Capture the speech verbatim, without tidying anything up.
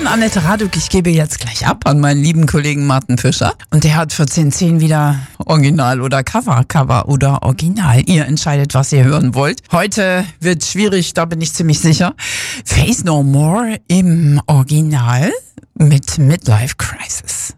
Annette Raduck. Ich gebe jetzt gleich ab an meinen lieben Kollegen Martin Fischer. Und der hat für zehn zehn wieder Original oder Cover, Cover oder Original. Ihr entscheidet, was ihr hören wollt. Heute wird schwierig, da bin ich ziemlich sicher. Face No More im Original mit Midlife Crisis.